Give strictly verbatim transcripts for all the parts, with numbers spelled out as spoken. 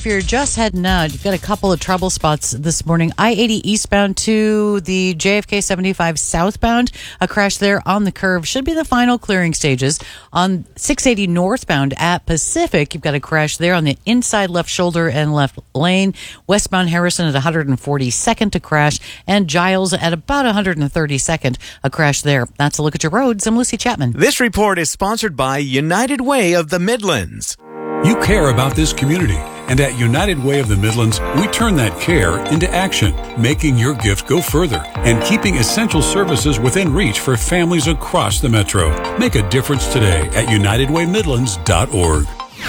if you're just heading out, you've got a couple of trouble spots this morning. I eighty eastbound to the J F K seventy-five southbound. A crash there on the curve. Should be the final clearing stages. On six eighty northbound at Pacific, you've got a crash there on the inside left shoulder and left lane. Westbound Harrison at one forty-second to crash. And Giles at about one thirty-second, a crash there. That's a look at your roads. I'm Lucy Chapman. This report is sponsored by United Way of the Midlands. You care about this community, and at United Way of the Midlands, we turn that care into action, making your gift go further and keeping essential services within reach for families across the metro. Make a difference today at united way midlands dot org.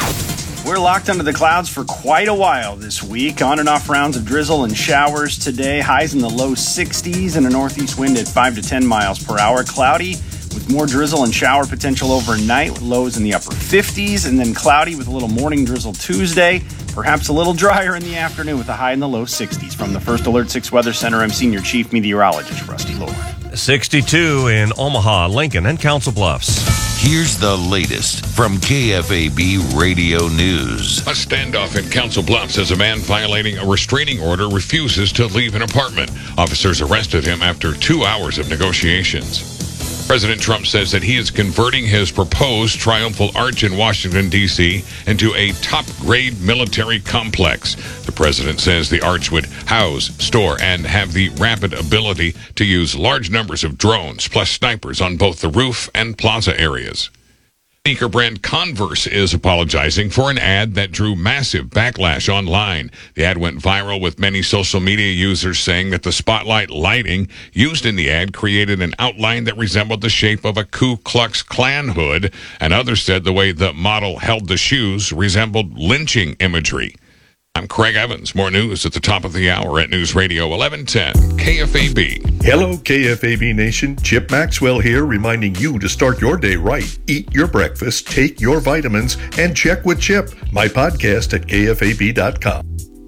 We're locked under the clouds for quite a while this week. On and off rounds of drizzle and showers today. Highs in the low sixties and a northeast wind at five to ten miles per hour. Cloudy with more drizzle and shower potential overnight, with lows in the upper fifties, and then cloudy with a little morning drizzle Tuesday. Perhaps a little drier in the afternoon with a high in the low sixties. From the First Alert six Weather Center, I'm Senior Chief Meteorologist Rusty Lord. sixty-two in Omaha, Lincoln, and Council Bluffs. Here's the latest from K F A B Radio News. A standoff in Council Bluffs as a man violating a restraining order refuses to leave an apartment. Officers arrested him after two hours of negotiations. President Trump says that he is converting his proposed triumphal arch in Washington, D C into a top-grade military complex. The president says the arch would house, store, and have the rapid ability to use large numbers of drones, plus snipers on both the roof and plaza areas. Sneaker brand Converse is apologizing for an ad that drew massive backlash online. The ad went viral, with many social media users saying that the spotlight lighting used in the ad created an outline that resembled the shape of a Ku Klux Klan hood, and others said the way the model held the shoes resembled lynching imagery. I'm Craig Evans. More news at the top of the hour at News Radio eleven ten K F A B. Hello, K F A B Nation. Chip Maxwell here, reminding you to start your day right. Eat your breakfast, take your vitamins, and check with Chip, my podcast at K F A B dot com.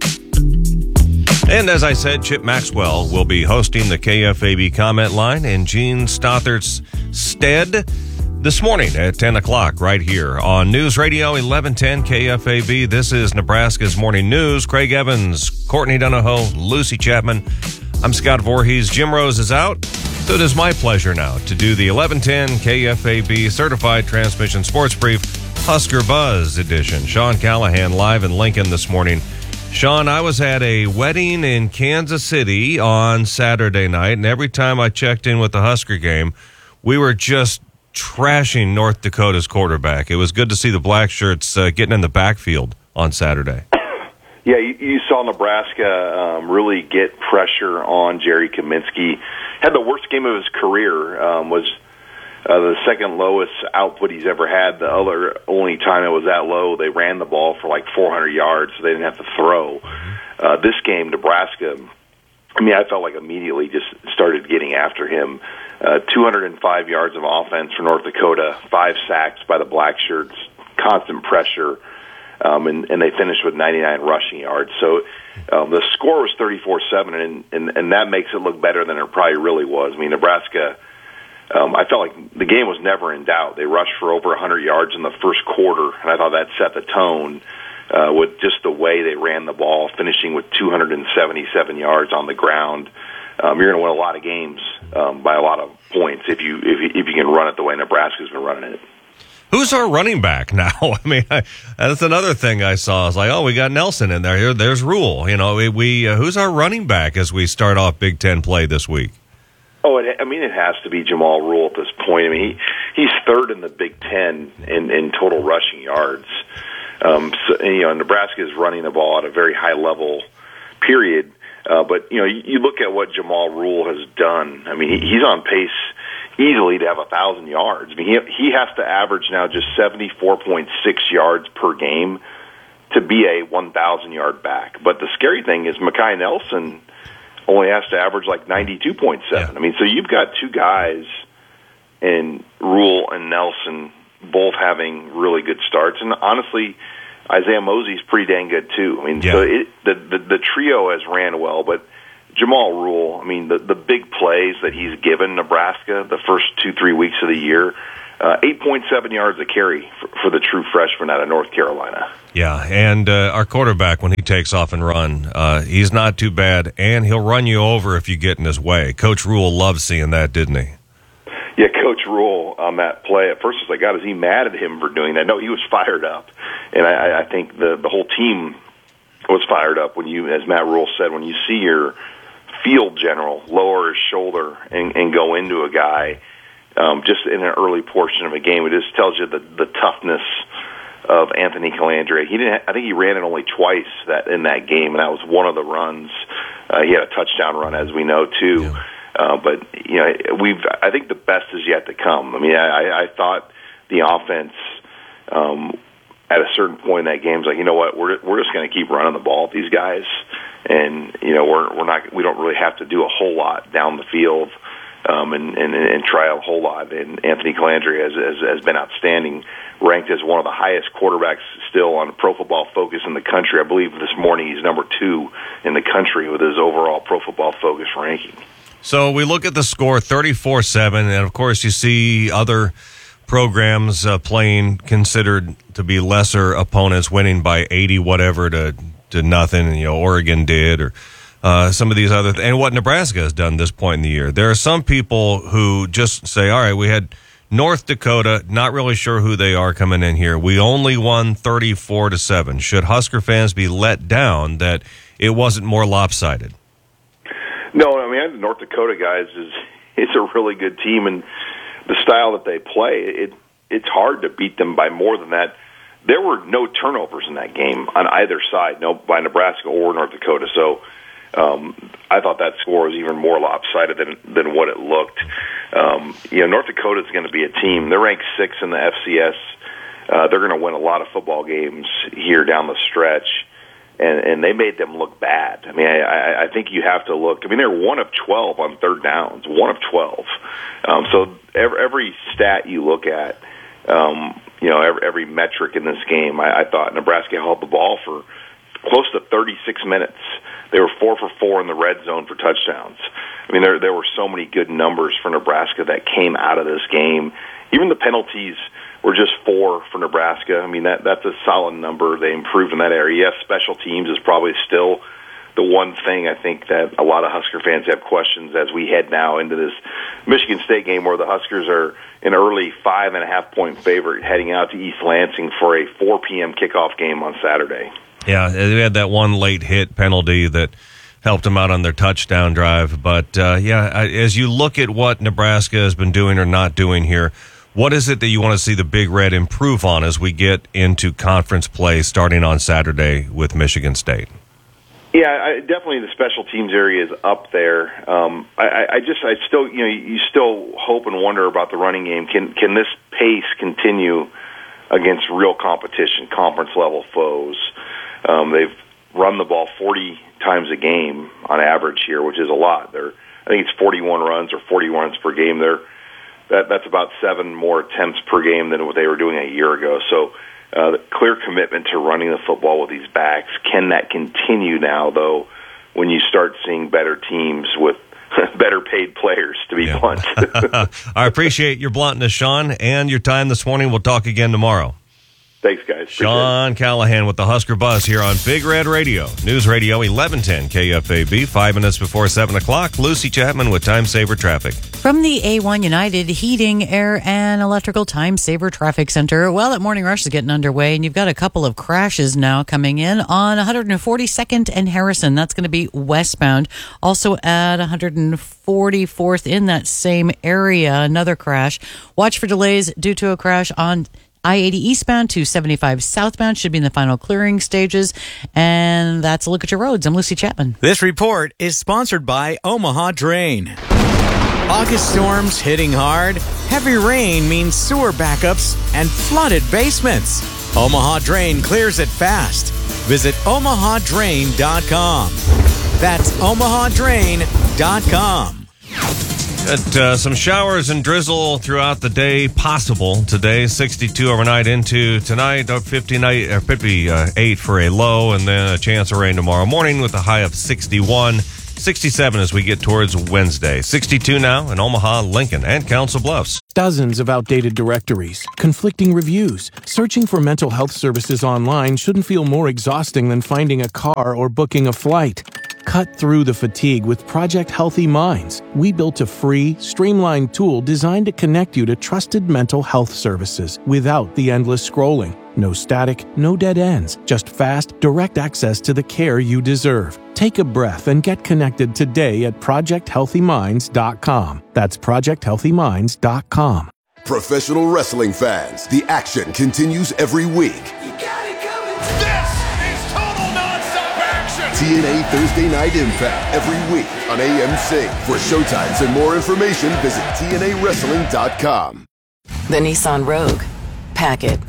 And as I said, Chip Maxwell will be hosting the K F A B comment line in Gene Stothart's stead this morning at ten o'clock right here on News Radio eleven ten K F A B. This is Nebraska's Morning News. Craig Evans, Courtney Donahoe, Lucy Chapman. I'm Scott Voorhees. Jim Rose is out, so it is my pleasure now to do the eleven ten K F A B Certified Transmission Sports Brief Husker Buzz edition. Sean Callahan live in Lincoln this morning. Sean, I was at a wedding in Kansas City on Saturday night, and every time I checked in with the Husker game, we were just trashing North Dakota's quarterback. It was good to see the black shirts uh, getting in the backfield on Saturday. Yeah, you, you saw Nebraska um, really get pressure on Jerry Kaminsky. Had the worst game of his career. Um, was uh, the second lowest output he's ever had. The other only time it was that low, they ran the ball for like four hundred yards, so they didn't have to throw. Uh, this game, Nebraska, I mean, I felt like immediately just started getting after him. Uh, two hundred five yards of offense for North Dakota, five sacks by the Black Shirts, constant pressure, um, and, and they finished with ninety-nine rushing yards. So um, the score was thirty-four seven, and, and, and that makes it look better than it probably really was. I mean, Nebraska, um, I felt like the game was never in doubt. They rushed for over one hundred yards in the first quarter, and I thought that set the tone uh, with just the way they ran the ball, finishing with two hundred seventy-seven yards on the ground. Um, you're going to win a lot of games um, by a lot of points if you if you, if you can run it the way Nebraska's been running it. Who's our running back now? I mean, I, that's another thing I saw. I was like, oh, we got Nelson in there. Here, there's Rule. You know, we, we uh, who's our running back as we start off Big Ten play this week? Oh, it, I mean, it has to be Jamal Rule at this point. I mean, he, he's third in the Big Ten in, in total rushing yards. Um, so, and, you know, Nebraska is running the ball at a very high level, period. Uh, but, you know, you, you look at what Jamal Rule has done. I mean, he, he's on pace easily to have one thousand yards. I mean, he, he has to average now just seventy-four point six yards per game to be a one thousand yard back. But the scary thing is Mekhi Nelson only has to average like ninety-two point seven. Yeah. I mean, so you've got two guys in Rule and Nelson both having really good starts. And honestly, Isaiah Mosey's pretty dang good too. I mean, yeah. so it, the, the the trio has ran well, but Jamal Rule, I mean, the the big plays that he's given Nebraska the first two three weeks of the year, uh, eight point seven yards a carry for, for the true freshman out of North Carolina. Yeah, and uh, our quarterback, when he takes off and run, uh, he's not too bad, and he'll run you over if you get in his way. Coach Rule loved seeing that, didn't he? Yeah, Coach Rule on that play, at first I was like, God, is he mad at him for doing that? No, he was fired up, and I, I think the, the whole team was fired up when you, as Matt Rule said, when you see your field general lower his shoulder and, and go into a guy um, just in an early portion of a game. It just tells you the, the toughness of Anthony Calandre. He didn't. I think he ran it only twice that in that game, and that was one of the runs. Uh, he had a touchdown run, as we know, too. Yeah. Uh, but you know, we've. I think the best is yet to come. I mean, I, I thought the offense um, at a certain point in that game was like, you know what, we're we're just going to keep running the ball with these guys, and you know, we're we're not. We don't really have to do a whole lot down the field. Um, and, and, and try a whole lot. And Anthony Calandre has, has, has been outstanding, ranked as one of the highest quarterbacks still on Pro Football Focus in the country. I believe this morning he's number two in the country with his overall Pro Football Focus ranking. So we look at the score, thirty-four seven, and of course you see other programs uh, playing considered to be lesser opponents, winning by eighty whatever to, to nothing, and, you know, Oregon did, or Uh, some of these other th- and what Nebraska has done this point in the year. There are some people who just say, all right, we had North Dakota, not really sure who they are coming in here. We only won thirty-four to seven. Should Husker fans be let down that it wasn't more lopsided? No, I mean, the North Dakota guys is it's a really good team, and the style that they play, it it's hard to beat them by more than that. There were no turnovers in that game on either side, no by Nebraska or North Dakota. So Um, I thought that score was even more lopsided than than what it looked. Um, you know, North Dakota is going to be a team. They're ranked sixth in the F C S. Uh, they're going to win a lot of football games here down the stretch, and, and they made them look bad. I mean, I, I think you have to look. I mean, they're one of twelve on third downs, one of twelve. Um, so every, every stat you look at, um, you know, every, every metric in this game, I, I thought Nebraska held the ball for close to thirty-six minutes. They were four for four in the red zone for touchdowns. I mean, there there were so many good numbers for Nebraska that came out of this game. Even the penalties were just four for Nebraska. I mean, that that's a solid number. They improved in that area. Yes, special teams is probably still the one thing I think that a lot of Husker fans have questions as we head now into this Michigan State game where the Huskers are an early five and a half point favorite heading out to East Lansing for a four p.m. kickoff game on Saturday. Yeah, they had that one late hit penalty that helped them out on their touchdown drive. But, uh, yeah, as you look at what Nebraska has been doing or not doing here, what is it that you want to see the Big Red improve on as we get into conference play starting on Saturday with Michigan State? Yeah, I, definitely the special teams area is up there. Um, I, I just, I still, you know, you still hope and wonder about the running game. Can can this pace continue against real competition, conference-level foes? Um, they've run the ball forty times a game on average here, which is a lot. They're, I think it's forty-one runs or forty runs per game. They're, that, that's about seven more attempts per game than what they were doing a year ago. So uh, the clear commitment to running the football with these backs. Can that continue now, though, when you start seeing better teams with better paid players, to be yeah. blunt? I appreciate your bluntness, Sean, and your time this morning. We'll talk again tomorrow. Thanks, guys. Sean Callahan with the Husker Buzz here on Big Red Radio. News Radio eleven ten K F A B, five minutes before seven o'clock. Lucy Chapman with Time Saver Traffic. From the A one United Heating, Air, and Electrical Time Saver Traffic Center. Well, that morning rush is getting underway, and you've got a couple of crashes now coming in on one forty-second and Harrison. That's going to be westbound. Also at one forty-fourth in that same area, another crash. Watch for delays due to a crash on I eighty eastbound to seventy-five southbound. Should be in the final clearing stages. And that's a look at your roads. I'm Lucy Chapman. This report is sponsored by Omaha Drain. August storms hitting hard. Heavy rain means sewer backups and flooded basements. Omaha Drain clears it fast. Visit omaha drain dot com. That's omaha drain dot com. Got uh, some showers and drizzle throughout the day possible today. sixty-two overnight into tonight, fifty-eight, uh, fifty-eight for a low, and then a chance of rain tomorrow morning with a high of sixty-one. sixty-seven as we get towards Wednesday. sixty-two now in Omaha, Lincoln, and Council Bluffs. Dozens of outdated directories, conflicting reviews. Searching for mental health services online shouldn't feel more exhausting than finding a car or booking a flight. Cut through the fatigue with Project Healthy Minds. We built a free, streamlined tool designed to connect you to trusted mental health services without the endless scrolling. No static, no dead ends, just fast, direct access to the care you deserve. Take a breath and get connected today at project healthy minds dot com. That's project healthy minds dot com. Professional wrestling fans, the action continues every week. You got it coming. This is total nonstop action. T N A Thursday Night Impact every week on A M C. For showtimes and more information, visit T N A wrestling dot com. The Nissan Rogue. Pack it.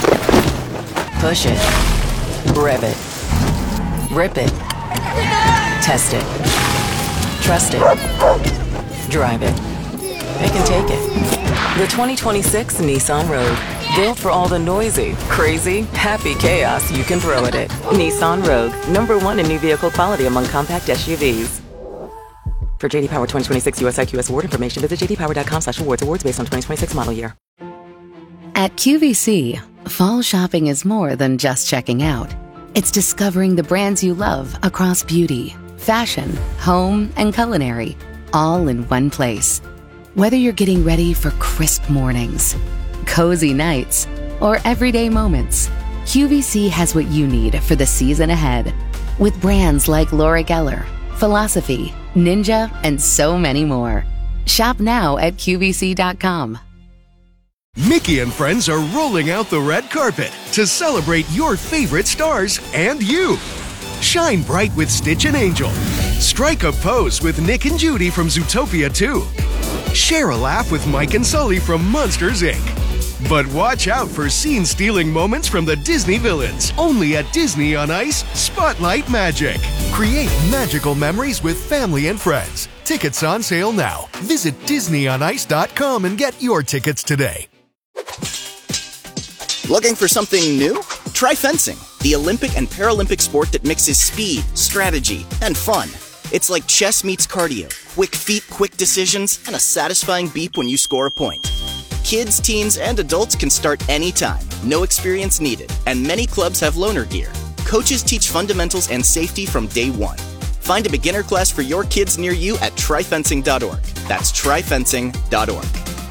Push it. Rev it. Rip it. Test it. Trust it. Drive it. They can take it. The twenty twenty-six Nissan Rogue. Built for all the noisy, crazy, happy chaos you can throw at it. Nissan Rogue. Number one in new vehicle quality among compact S U Vs. For J D Power twenty twenty-six U S I Q S award information, visit j d power dot com slash awards. Awards based on twenty twenty-six model year. At Q V C, fall shopping is more than just checking out. It's discovering the brands you love across beauty, fashion, home, and culinary, all in one place. Whether you're getting ready for crisp mornings, cozy nights, or everyday moments, Q V C has what you need for the season ahead. With brands like Laura Geller, Philosophy, Ninja, and so many more. Shop now at Q V C dot com. Mickey and friends are rolling out the red carpet to celebrate your favorite stars and you. Shine bright with Stitch and Angel. Strike a pose with Nick and Judy from Zootopia two. Share a laugh with Mike and Sully from Monsters, Incorporated. But watch out for scene-stealing moments from the Disney villains. Only at Disney on Ice, Spotlight Magic. Create magical memories with family and friends. Tickets on sale now. Visit disney on ice dot com and get your tickets today. Looking for something new? Try fencing, the Olympic and Paralympic sport that mixes speed, strategy, and fun. It's like chess meets cardio. Quick feet, quick decisions, and a satisfying beep when you score a point. Kids, teens, and adults can start anytime. No experience needed, and many clubs have loaner gear. Coaches teach fundamentals and safety from day one. Find a beginner class for your kids near you at try fencing dot org. That's try fencing dot org.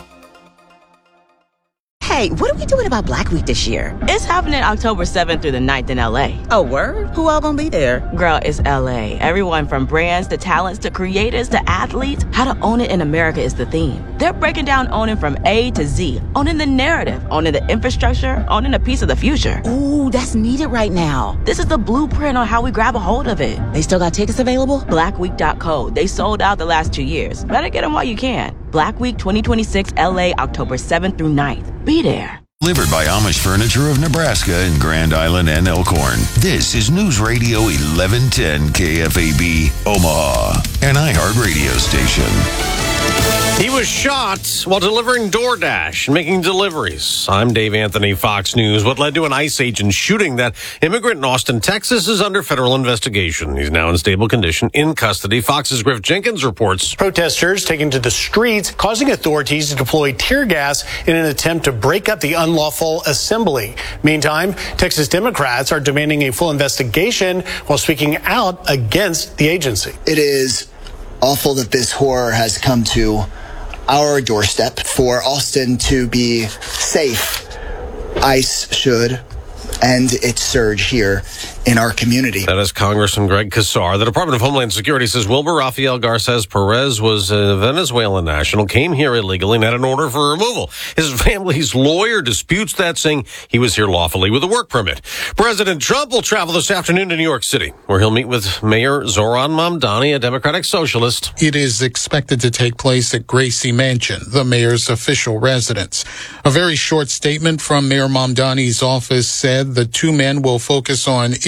Hey, what are we doing about Black Week this year? It's happening October seventh through the ninth in L A. Oh, word? Who all gonna be there? Girl, it's L A. Everyone from brands to talents to creators to athletes. How to own it in America is the theme. They're breaking down owning from A to Z. Owning the narrative, owning the infrastructure, owning a piece of the future. Ooh, that's needed right now. This is the blueprint on how we grab a hold of it. They still got tickets available? black week dot co. They sold out the last two years. Better get them while you can. Black Week twenty twenty-six L A, October seventh through ninth. Be there. Delivered by Amish Furniture of Nebraska in Grand Island and Elkhorn. This is News Radio eleven ten K F A B, Omaha, an iHeart radio station. He was shot while delivering DoorDash and making deliveries. I'm Dave Anthony, Fox News. What led to an ICE agent shooting that immigrant in Austin, Texas is under federal investigation. He's now in stable condition in custody. Fox's Griff Jenkins reports. Protesters taking to the streets, causing authorities to deploy tear gas in an attempt to break up the unlawful assembly. Meantime, Texas Democrats are demanding a full investigation while speaking out against the agency. It is awful that this horror has come to our doorstep. For Austin to be safe, ICE should end its surge here in our community. That is Congressman Greg Casar. The Department of Homeland Security says Wilbur Rafael Garces Perez was a Venezuelan national, came here illegally, and had an order for removal. His family's lawyer disputes that, saying he was here lawfully with a work permit. President Trump will travel this afternoon to New York City, where he'll meet with Mayor Zoran Mamdani, a Democratic socialist. It is expected to take place at Gracie Mansion, the mayor's official residence. A very short statement from Mayor Mamdani's office said the two men will focus on issues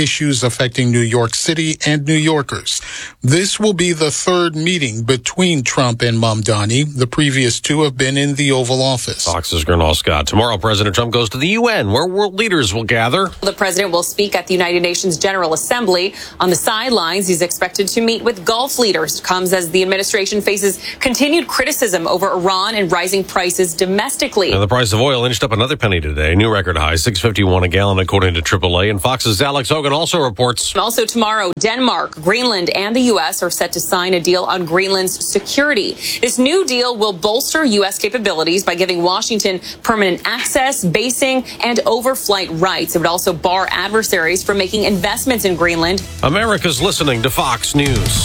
issues affecting New York City and New Yorkers. This will be the third meeting between Trump and Mamdani. The previous two have been in the Oval Office. Fox's Gernal Scott. Tomorrow, President Trump goes to the U N, where world leaders will gather. The president will speak at the United Nations General Assembly. On the sidelines, he's expected to meet with Gulf leaders. It comes as the administration faces continued criticism over Iran and rising prices domestically. And the price of oil inched up another penny today. New record high, six fifty-one a gallon, according to triple A. And Fox's Alex Hogan also reports. Also tomorrow, Denmark, Greenland, and the U S are set to sign a deal on Greenland's security. This new deal will bolster U S capabilities by giving Washington permanent access, basing, and overflight rights. It would also bar adversaries from making investments in Greenland. America's listening to Fox News.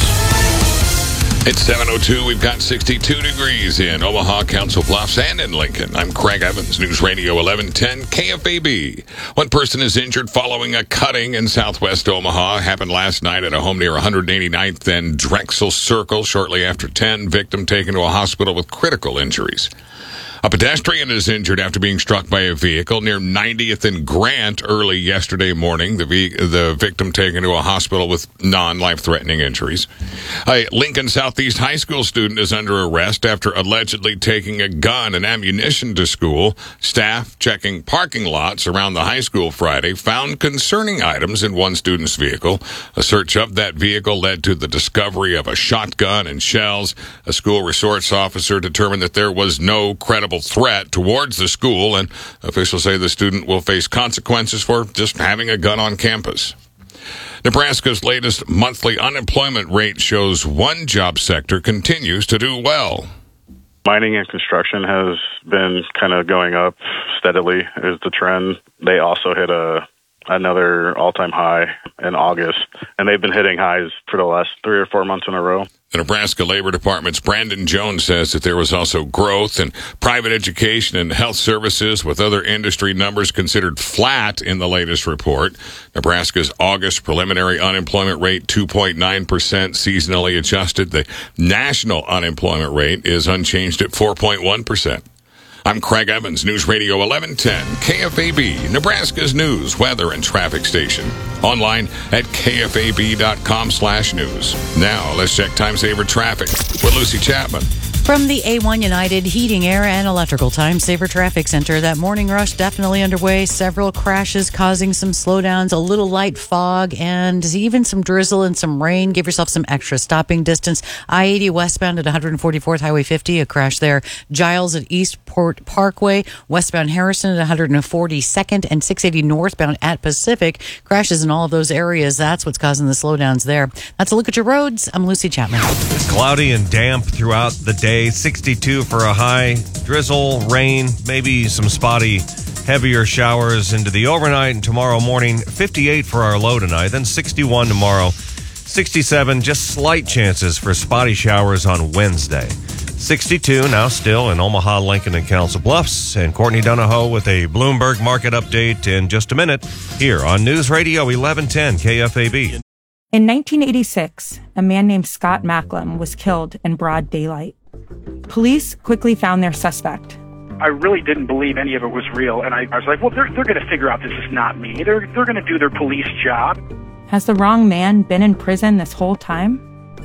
It's seven oh two. We've got sixty-two degrees in Omaha, Council Bluffs, and in Lincoln. I'm Craig Evans, News Radio eleven ten K F A B. One person is injured following a cutting in southwest Omaha. Happened last night at a home near one eighty-ninth and Drexel Circle. Shortly after ten, victim taken to a hospital with critical injuries. A pedestrian is injured after being struck by a vehicle near ninetieth and Grant early yesterday morning. The, ve- the victim taken to a hospital with non-life-threatening injuries. A Lincoln Southeast High School student is under arrest after allegedly taking a gun and ammunition to school. Staff checking parking lots around the high school Friday found concerning items in one student's vehicle. A search of that vehicle led to the discovery of a shotgun and shells. A school resource officer determined that there was no credible threat towards the school, and officials say the student will face consequences for just having a gun on campus. Nebraska's latest monthly unemployment rate shows one job sector continues to do well. Mining and construction has been kind of going up steadily is the trend. They also hit a another all-time high in August, and they've been hitting highs for the last three or four months in a row. The Nebraska Labor Department's Brandon Jones says that there was also growth in private education and health services, with other industry numbers considered flat in the latest report. Nebraska's August preliminary unemployment rate, two point nine percent seasonally adjusted. The national unemployment rate is unchanged at four point one percent. I'm Craig Evans, News Radio eleven ten, K F A B, Nebraska's news, weather, and traffic station. Online at K F A B dot com slash news. Now, let's check time saver traffic with Lucy Chapman. From the A one United Heating, Air, and Electrical Time Saver Traffic Center, that morning rush definitely underway. Several crashes causing some slowdowns, a little light fog, and even some drizzle and some rain. Give yourself some extra stopping distance. I eighty westbound at one forty-fourth Highway fifty, a crash there. Giles at Eastport Parkway, westbound Harrison at one forty-second, and six eighty northbound at Pacific. Crashes in all of those areas. That's what's causing the slowdowns there. That's a look at your roads. I'm Lucy Chapman. Cloudy and damp throughout the day. sixty-two for a high. Drizzle, rain, maybe some spotty, heavier showers into the overnight. And tomorrow morning, fifty-eight for our low tonight. Then sixty-one tomorrow. sixty-seven, just slight chances for spotty showers on Wednesday. sixty-two now still in Omaha, Lincoln, and Council Bluffs. And Courtney Donahoe with a Bloomberg market update in just a minute here on News Radio eleven ten K F A B. In nineteen eighty-six, a man named Scott Macklem was killed in broad daylight. Police quickly found their suspect. I really didn't believe any of it was real, and I, I was like, well, they're, they're going to figure out this is not me. They're, they're going to do their police job. Has the wrong man been in prison this whole time?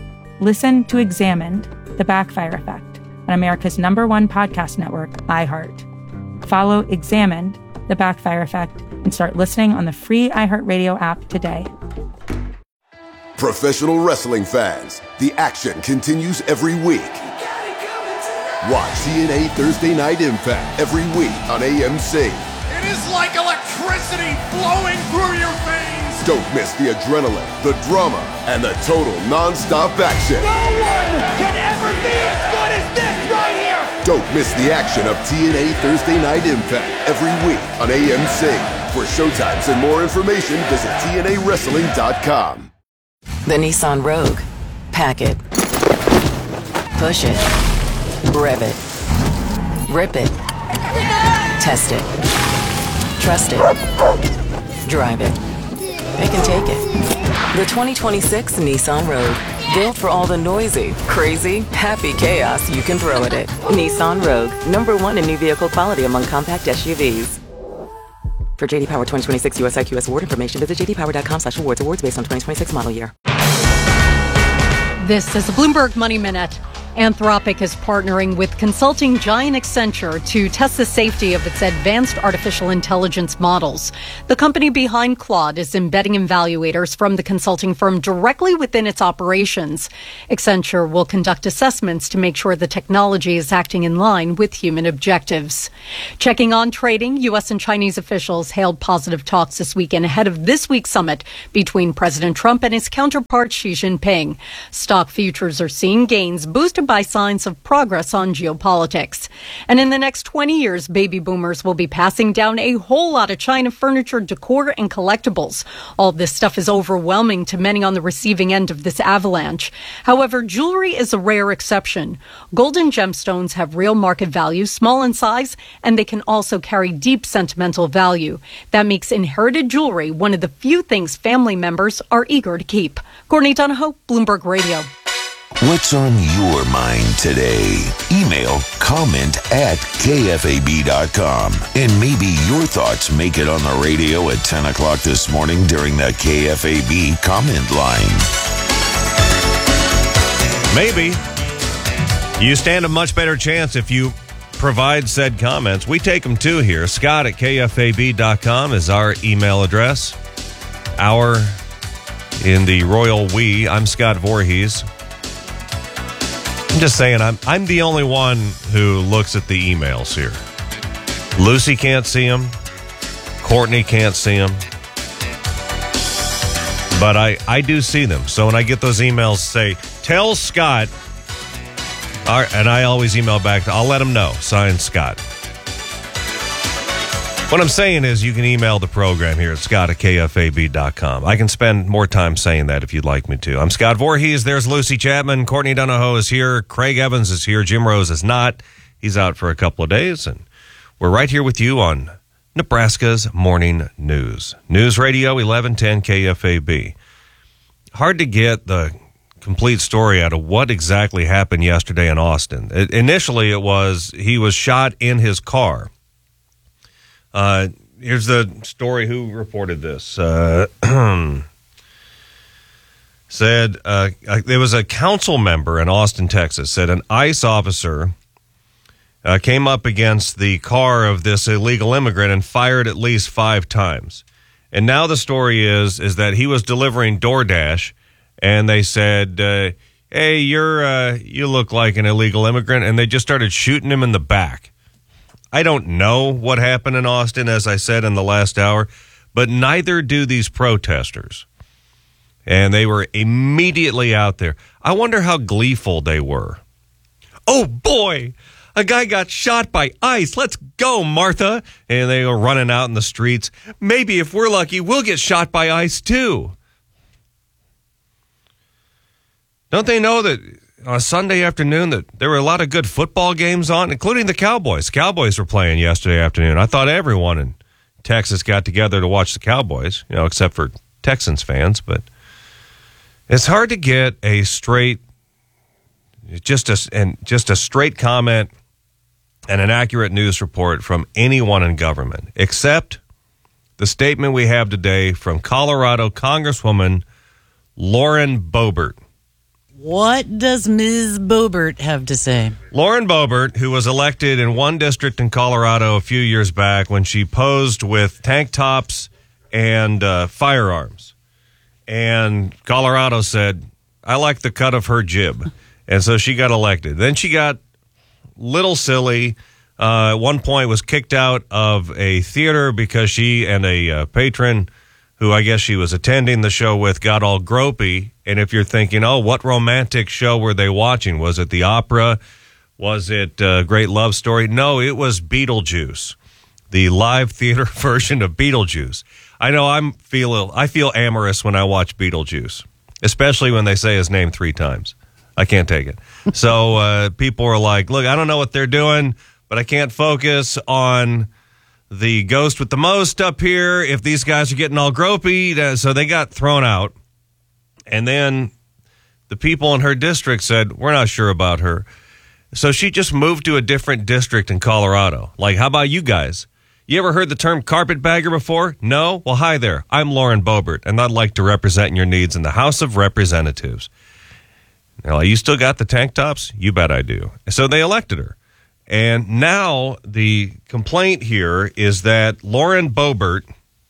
Listen to Examined, The Backfire Effect, on America's number one podcast network, iHeart. Follow Examined, The Backfire Effect, and start listening on the free iHeartRadio app today. Professional wrestling fans, the action continues every week. Watch T N A Thursday Night Impact every week on A M C. It is like electricity flowing through your veins. Don't miss the adrenaline, the drama, and the total non-stop action. No one can ever be as good as this right here. Don't miss the action of T N A Thursday Night Impact every week on A M C. For showtimes and more information, visit T N A wrestling dot com. The Nissan Rogue. Pack it. Push it. Rev it. Rip it. Test it. Trust it. Drive it. It can take it. The twenty twenty-six Nissan Rogue. Built for all the noisy, crazy, happy chaos you can throw at it. Nissan Rogue. Number one in new vehicle quality among compact S U Vs. For J D Power twenty twenty-six U S I Q S award information, visit jdpower.com slash awards. Awards based on twenty twenty-six model year. This is the Bloomberg Money Minute. Anthropic is partnering with consulting giant Accenture to test the safety of its advanced artificial intelligence models. The company behind Claude is embedding evaluators from the consulting firm directly within its operations. Accenture will conduct assessments to make sure the technology is acting in line with human objectives. Checking on trading, U S and Chinese officials hailed positive talks this weekend ahead of this week's summit between President Trump and his counterpart Xi Jinping. Stock futures are seeing gains boosted by signs of progress on geopolitics. And in the next twenty years, baby boomers will be passing down a whole lot of China furniture, decor, and collectibles. All this stuff is overwhelming to many on the receiving end of this avalanche. However, jewelry is a rare exception. Golden gemstones have real market value, small in size, and they can also carry deep sentimental value. That makes inherited jewelry one of the few things family members are eager to keep. Courtney Donahoe, Bloomberg Radio. What's on your mind today? Email comment at K F A B dot com. And maybe your thoughts make it on the radio at ten o'clock this morning during the K F A B comment line. Maybe. You stand a much better chance if you provide said comments. We take them too here. Scott at K F A B dot com is our email address. Our in the royal we. I'm Scott Voorhees. I'm just saying, I'm I'm the only one who looks at the emails here. Lucy can't see them. Courtney can't see them. But I, I do see them. So when I get those emails, say, tell Scott, and I always email back, I'll let him know. Signed, Scott. What I'm saying is you can email the program here at Scott at K F A B dot com. I can spend more time saying that if you'd like me to. I'm Scott Voorhees. There's Lucy Chapman. Courtney Donahoe is here. Craig Evans is here. Jim Rose is not. He's out for a couple of days. And we're right here with you on Nebraska's Morning News. News Radio eleven ten K F A B. Hard to get the complete story out of what exactly happened yesterday in Austin. It, initially, it was he was shot in his car. Uh, here's the story. Who reported this? Uh, said uh, there was a council member in Austin, Texas, said an ICE officer uh, came up against the car of this illegal immigrant and fired at least five times. And now the story is is that he was delivering DoorDash, and they said, uh, "Hey, you're uh, you look like an illegal immigrant," and they just started shooting him in the back. I don't know what happened in Austin, as I said in the last hour, but neither do these protesters. And they were immediately out there. I wonder how gleeful they were. Oh, boy, a guy got shot by ICE. Let's go, Martha. And they were running out in the streets. Maybe if we're lucky, we'll get shot by ICE, too. Don't they know that on a Sunday afternoon that there were a lot of good football games on, including the Cowboys. Cowboys were playing yesterday afternoon. I thought everyone in Texas got together to watch the Cowboys, you know, except for Texans fans. But it's hard to get a straight, just a, and just a straight comment and an accurate news report from anyone in government, except the statement we have today from Colorado Congresswoman Lauren Boebert. What does Miz Boebert have to say? Lauren Boebert, who was elected in one district in Colorado a few years back when she posed with tank tops and uh, firearms. And Colorado said, I like the cut of her jib. And so she got elected. Then she got little silly. Uh, at one point was kicked out of a theater because she and a uh, patron who I guess she was attending the show with got all gropey. And if you're thinking, oh, what romantic show were they watching? Was it the opera? Was it a great love story? No, it was Beetlejuice, the live theater version of Beetlejuice. I know I'm feel I feel amorous when I watch Beetlejuice, especially when they say his name three times. I can't take it. So uh, people are like, look, I don't know what they're doing, but I can't focus on the ghost with the most up here if these guys are getting all gropey. So they got thrown out. And then the people in her district said, we're not sure about her. So she just moved to a different district in Colorado. Like, how about you guys? You ever heard the term carpetbagger before? No? Well, hi there. I'm Lauren Boebert, and I'd like to represent your needs in the House of Representatives. Now, you still got the tank tops? You bet I do. So they elected her. And now the complaint here is that Lauren Boebert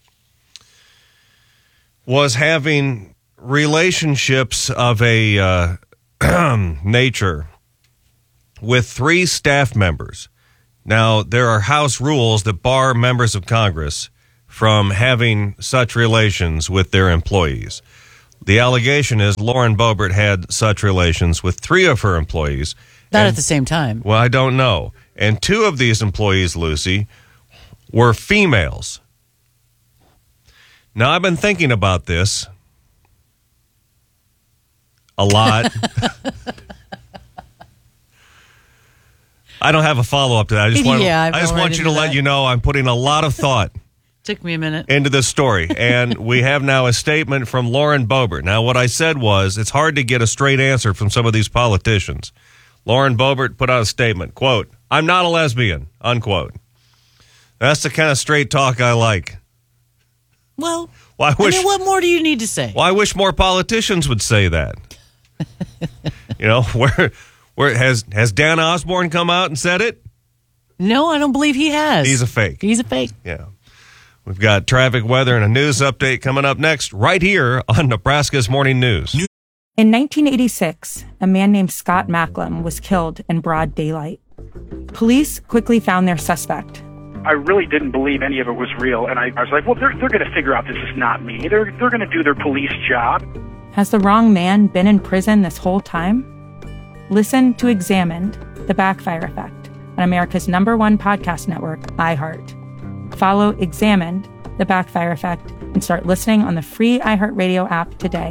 was having relationships of a uh, nature with three staff members. Now, there are House rules that bar members of Congress from having such relations with their employees. The allegation is Lauren Boebert had such relations with three of her employees. Not and, at the same time. Well, I don't know. And two of these employees, Lucy, were females. Now, I've been thinking about this a lot. I don't have a follow-up to that. I just want, yeah, I just right want you to let that. you know I'm putting a lot of thought Took me a minute. into this story. And we have now a statement from Lauren Boebert. Now, what I said was it's hard to get a straight answer from some of these politicians. Lauren Boebert put out a statement, quote, "I'm not a lesbian," unquote. That's the kind of straight talk I like. Well, well I, wish, I mean, what more do you need to say? Well, I wish more politicians would say that. You know, where... Where has has Dan Osborne come out and said it? No, I don't believe he has. He's a fake. He's a fake. Yeah. We've got traffic, weather, and a news update coming up next, right here on Nebraska's Morning News. In nineteen eighty-six, a man named Scott Macklem was killed in broad daylight. Police quickly found their suspect. I really didn't believe any of it was real, and I, I was like, well, they're, they're going to figure out this is not me. They're, they're going to do their police job. Has the wrong man been in prison this whole time? Listen to Examined, The Backfire Effect, on America's number one podcast network, iHeart. Follow Examined, The Backfire Effect, and start listening on the free iHeartRadio app today.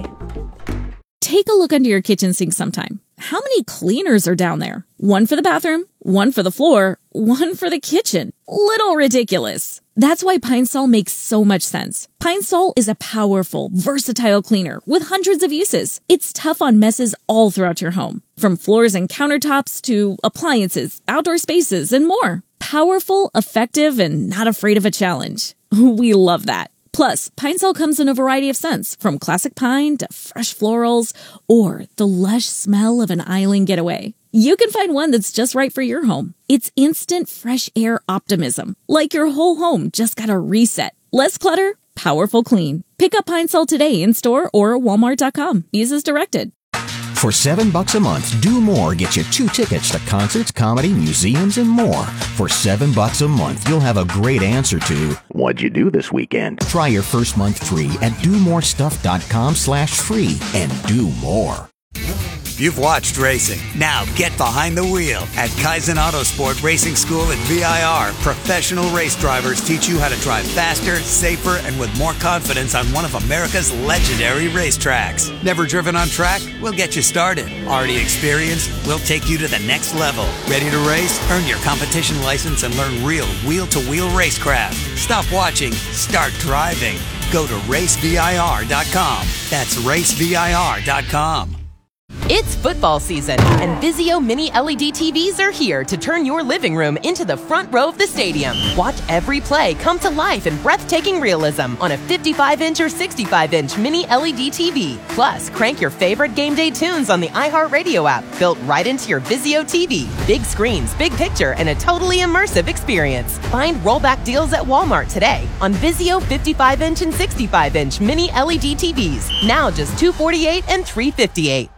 Take a look under your kitchen sink sometime. How many cleaners are down there? One for the bathroom, one for the floor, one for the kitchen. Little ridiculous. That's why Pine Sol makes so much sense. Pine Sol is a powerful, versatile cleaner with hundreds of uses. It's tough on messes all throughout your home, from floors and countertops to appliances, outdoor spaces, and more. Powerful, effective, and not afraid of a challenge. We love that. Plus, Pine Sol comes in a variety of scents, from classic pine to fresh florals or the lush smell of an island getaway. You can find one that's just right for your home. It's instant fresh air optimism, like your whole home just got a reset. Less clutter, powerful clean. Pick up Pine Sol today in store or walmart dot com. Use as directed. For seven bucks a month, Do More gets you two tickets to concerts, comedy, museums, and more. For seven bucks a month, you'll have a great answer to what'd you do this weekend? Try your first month free at do more stuff dot com slash free and do more. You've watched racing. Now get behind the wheel. At Kaizen Autosport Racing School at V I R, professional race drivers teach you how to drive faster, safer, and with more confidence on one of America's legendary racetracks. Never driven on track? We'll get you started. Already experienced? We'll take you to the next level. Ready to race? Earn your competition license and learn real wheel-to-wheel racecraft. Stop watching. Start driving. Go to race V I R dot com. That's race V I R dot com. It's football season, and Vizio Mini L E D T Vs are here to turn your living room into the front row of the stadium. Watch every play come to life in breathtaking realism on a fifty-five inch or sixty-five inch Mini L E D T V. Plus, crank your favorite game day tunes on the iHeartRadio app, built right into your Vizio T V. Big screens, big picture, and a totally immersive experience. Find rollback deals at Walmart today on Vizio fifty-five inch and sixty-five inch Mini L E D T Vs. Now just two hundred forty-eight dollars and three hundred fifty-eight dollars.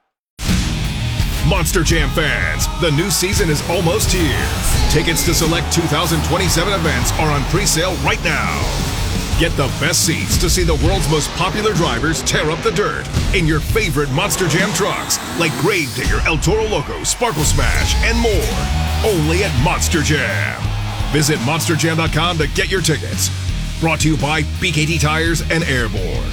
Monster Jam fans, the new season is almost here. Tickets to select two thousand twenty-seven events are on pre-sale right now. Get the best seats to see the world's most popular drivers tear up the dirt in your favorite Monster Jam trucks, like Grave Digger, El Toro Loco, Sparkle Smash, and more. Only at Monster Jam. Visit monster jam dot com to get your tickets. Brought to you by B K T Tires and Airborne.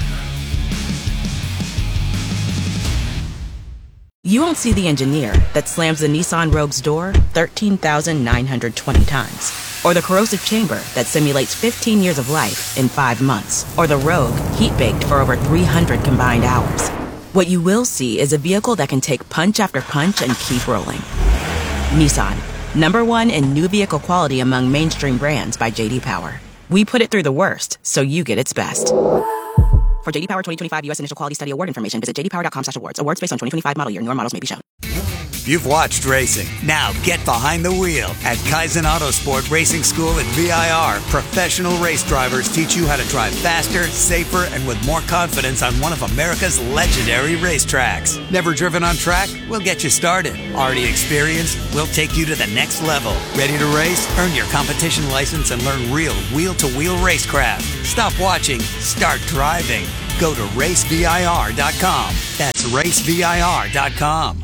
You won't see the engineer that slams the Nissan Rogue's door thirteen thousand nine hundred twenty times. Or the corrosive chamber that simulates fifteen years of life in five months. Or the Rogue heat-baked for over three hundred combined hours. What you will see is a vehicle that can take punch after punch and keep rolling. Nissan. Number one in new vehicle quality among mainstream brands by J D Power. We put it through the worst, so you get its best. For J D Power twenty twenty-five U S Initial Quality Study Award information, visit j d power dot com slash awards. Awards based on twenty twenty-five model year. Newer models may be shown. You've watched racing. Now get behind the wheel. At Kaizen Autosport Racing School at V I R, professional race drivers teach you how to drive faster, safer, and with more confidence on one of America's legendary racetracks. Never driven on track? We'll get you started. Already experienced? We'll take you to the next level. Ready to race? Earn your competition license and learn real wheel-to-wheel racecraft. Stop watching. Start driving. Go to race v i r dot com. That's race v i r dot com.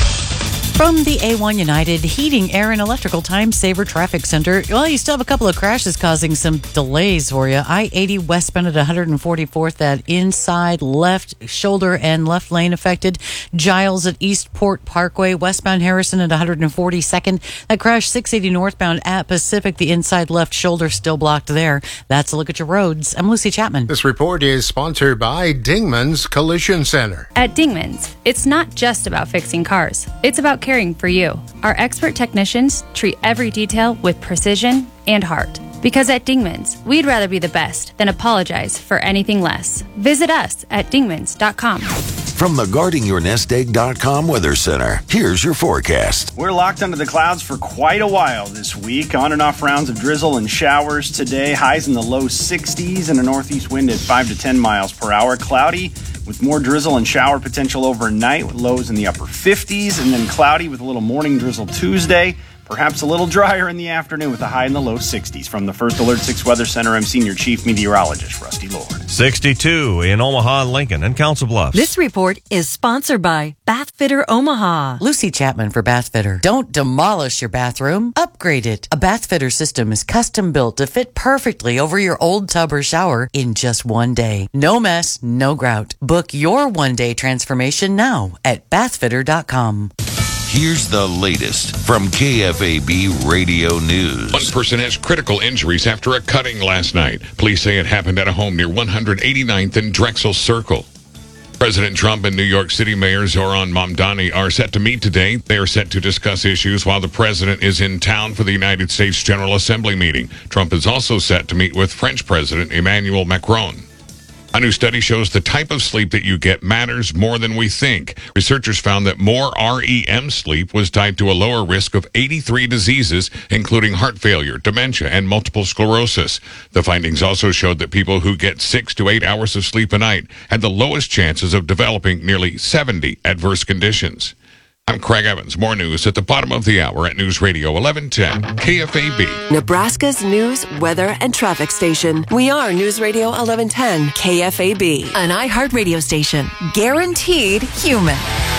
From the A one United Heating, Air, and Electrical Time Saver Traffic Center. Well, you still have a couple of crashes causing some delays for you. I eighty westbound at one forty-fourth, that inside left shoulder and left lane affected. Giles at Eastport Parkway, westbound Harrison at one forty-second. That crash six eighty northbound at Pacific, the inside left shoulder still blocked there. That's a look at your roads. I'm Lucy Chapman. This report is sponsored by Dingman's Collision Center. At Dingman's, it's not just about fixing cars. It's about caring for you. Our expert technicians treat every detail with precision and heart. Because at Dingman's, we'd rather be the best than apologize for anything less. Visit us at dingmans dot com. From the guarding your nest egg dot com Weather Center, here's your forecast. We're locked under the clouds for quite a while this week. On and off rounds of drizzle and showers today. Highs in the low sixties and a northeast wind at five to ten miles per hour. Cloudy with more drizzle and shower potential overnight, with lows in the upper fifties, and then cloudy with a little morning drizzle Tuesday. Perhaps a little drier in the afternoon with a high in the low sixties. From the First Alert six Weather Center, I'm Senior Chief Meteorologist Rusty Lord. sixty-two in Omaha, Lincoln, and Council Bluffs. This report is sponsored by Bathfitter Omaha. Lucy Chapman for Bathfitter. Don't demolish your bathroom. Upgrade it. A Bathfitter system is custom built to fit perfectly over your old tub or shower in just one day. No mess, no grout. Book your one-day transformation now at bathfitter dot com. Here's the latest from K F A B Radio News. One person has critical injuries after a cutting last night. Police say it happened at a home near one eighty-ninth and Drexel Circle. President Trump and New York City Mayor Zoran Mamdani are set to meet today. They are set to discuss issues while the president is in town for the United States General Assembly meeting. Trump is also set to meet with French President Emmanuel Macron. A new study shows the type of sleep that you get matters more than we think. Researchers found that more R E M sleep was tied to a lower risk of eighty-three diseases, including heart failure, dementia, and multiple sclerosis. The findings also showed that people who get six to eight hours of sleep a night had the lowest chances of developing nearly seventy adverse conditions. I'm Craig Evans. More news at the bottom of the hour at News Radio eleven ten K F A B. Nebraska's news, weather, and traffic station. We are News Radio eleven ten K F A B, an iHeart radio station. Guaranteed human.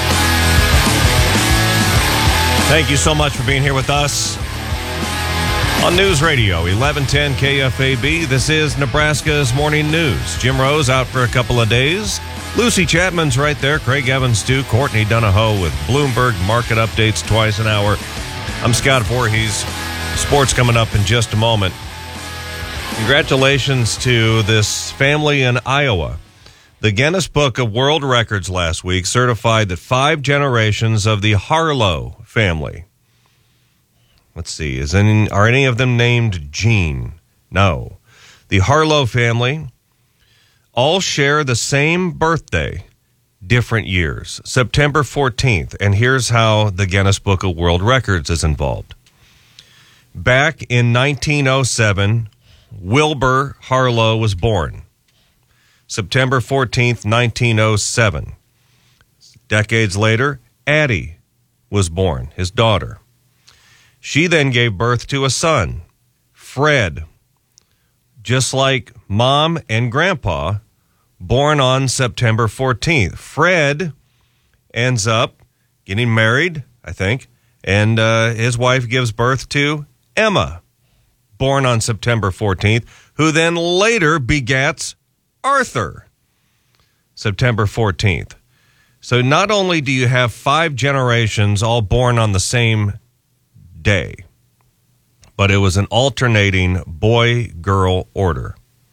Thank you so much for being here with us on News Radio eleven ten K F A B. This is Nebraska's Morning News. Jim Rose out for a couple of days. Lucy Chapman's right there. Craig Evans, too. Courtney Donahoe with Bloomberg market updates twice an hour. I'm Scott Voorhees. Sports coming up in just a moment. Congratulations to this family in Iowa. The Guinness Book of World Records last week certified that five generations of the Harlow family. Let's see. Is any, are any of them named Gene? No. The Harlow family all share the same birthday, different years, September fourteenth. And here's how the Guinness Book of World Records is involved. Back in nineteen oh seven, Wilbur Harlow was born. September fourteenth, nineteen oh seven. Decades later, Addie was born, his daughter. She then gave birth to a son, Fred, just like Mom and Grandpa, born on September fourteenth. Fred ends up getting married, I think, and uh, his wife gives birth to Emma, born on September fourteenth, who then later begats Arthur, September fourteenth. So not only do you have five generations all born on the same day, but it was an alternating boy-girl order.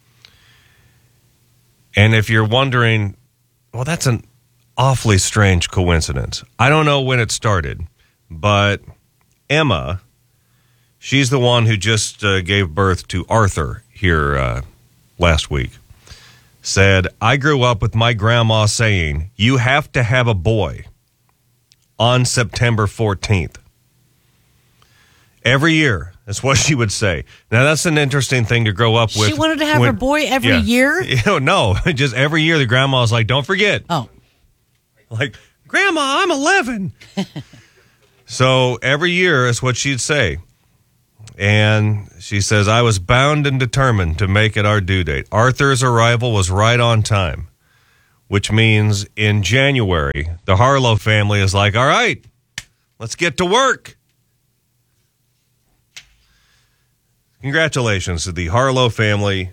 And if you're wondering, well, that's an awfully strange coincidence. I don't know when it started, but Emma She's the one who just uh, gave birth to Arthur here uh, last week. Said, I grew up with my grandma saying, you have to have a boy on September fourteenth. Every year. That's what she would say. Now, that's an interesting thing to grow up with. She wanted to have when, her boy every yeah. year? You know, no, just every year the grandma's like, don't forget. Oh. Like, Grandma, I'm eleven. So every year is what she'd say. And she says, I was bound and determined to make it our due date. Arthur's arrival was right on time, which means in January, the Harlow family is like, all right, let's get to work. Congratulations to the Harlow family